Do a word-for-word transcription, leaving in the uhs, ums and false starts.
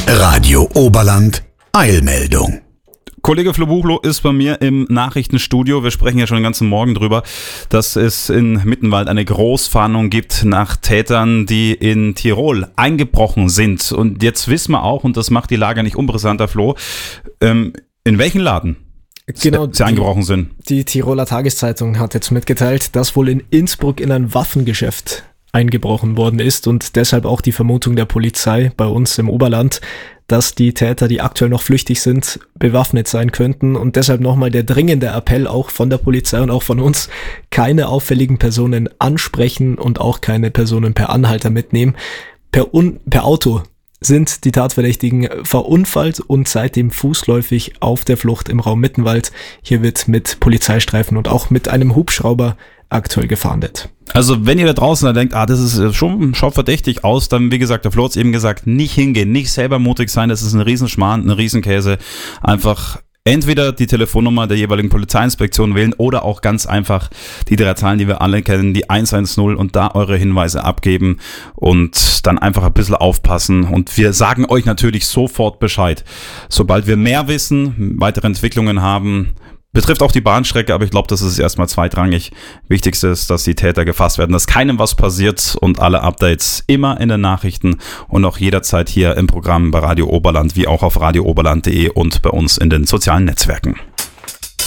Radio Oberland Eilmeldung. Kollege Flo Buchloh ist bei mir im Nachrichtenstudio. Wir sprechen ja schon den ganzen Morgen drüber, dass es in Mittenwald eine Großfahndung gibt nach Tätern, die in Tirol eingebrochen sind. Und jetzt wissen wir auch, und das macht die Lage nicht unbrisanter, Flo, ähm, in welchen Laden genau, sie eingebrochen sind. Die Tiroler Tageszeitung hat jetzt mitgeteilt, dass wohl in Innsbruck in ein Waffengeschäft eingebrochen worden ist und deshalb auch die Vermutung der Polizei bei uns im Oberland, dass die Täter, die aktuell noch flüchtig sind, bewaffnet sein könnten und deshalb nochmal der dringende Appell auch von der Polizei und auch von uns, keine auffälligen Personen ansprechen und auch keine Personen per Anhalter mitnehmen. Per, Un- per Auto sind die Tatverdächtigen verunfallt und seitdem fußläufig auf der Flucht im Raum Mittenwald. Hier wird mit Polizeistreifen und auch mit einem Hubschrauber aktuell gefahndet. Also wenn ihr da draußen da denkt, ah, das ist schon, schaut verdächtig aus, dann, wie gesagt, der Flo hat es eben gesagt, nicht hingehen, nicht selber mutig sein, das ist ein Riesenschmarrn, ein Riesenkäse. Einfach entweder die Telefonnummer der jeweiligen Polizeiinspektion wählen oder auch ganz einfach die drei Zahlen, die wir alle kennen, die eins eins null und da eure Hinweise abgeben und dann einfach ein bisschen aufpassen. Und wir sagen euch natürlich sofort Bescheid. Sobald wir mehr wissen, weitere Entwicklungen haben, betrifft auch die Bahnstrecke, aber ich glaube, das ist erstmal zweitrangig. Wichtigste ist, dass die Täter gefasst werden, dass keinem was passiert und alle Updates immer in den Nachrichten und auch jederzeit hier im Programm bei Radio Oberland, wie auch auf radio oberland punkt de und bei uns in den sozialen Netzwerken.